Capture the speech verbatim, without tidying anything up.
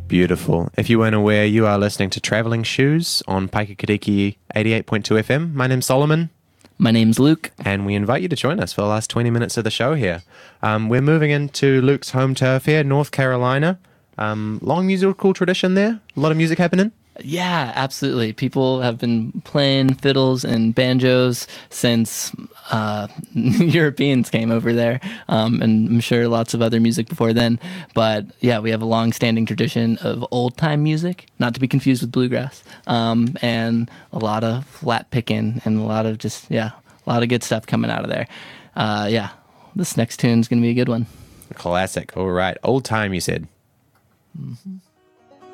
Beautiful. If you weren't aware, you are listening to Travelling Shoes on Paikakadiki eighty-eight point two F M. My name's Solomon. My name's Luke. And we invite you to join us for the last twenty minutes of the show here. Um, we're moving into Luke's home turf here, North Carolina. Um, long musical tradition there. A lot of music happening. Yeah, absolutely. People have been playing fiddles and banjos since uh, Europeans came over there, um, and I'm sure lots of other music before then. But yeah, we have a long-standing tradition of old-time music, not to be confused with bluegrass, um, and a lot of flat picking and a lot of just, yeah, a lot of good stuff coming out of there. Uh, yeah, this next tune's going to be a good one. Classic. All right. Old time, you said. Mm-hmm.